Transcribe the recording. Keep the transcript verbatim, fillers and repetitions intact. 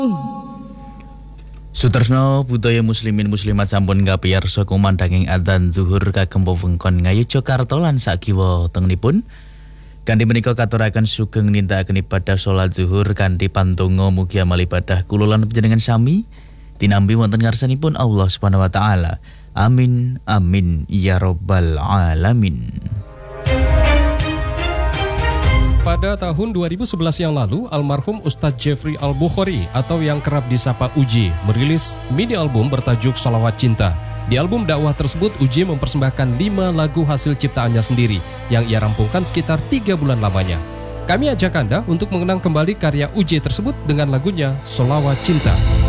Sutresno budaya muslimin muslimat sampun kapiyarsa kumandhanging adzan zuhur kagem wewengkon Ngayogyakarta lan sakiwa tengenipun. Kanthi menika katuraken sugeng nindakaken ibadah salat zuhur kanthi pantungga mugi amal ibadah kula lan panjenengan sami tinambi wonten ngarsanipun Allah Subhanahu wa taala. Amin amin ya rabbal alamin. Pada tahun dua ribu sebelas yang lalu, almarhum Ustadz Jeffrey Al-Bukhari atau yang kerap disapa Uji merilis mini album bertajuk Sholawat Cinta. Di album dakwah tersebut, Uji mempersembahkan lima lagu hasil ciptaannya sendiri yang ia rampungkan sekitar tiga bulan lamanya. Kami ajak Anda untuk mengenang kembali karya Uji tersebut dengan lagunya Sholawat Cinta.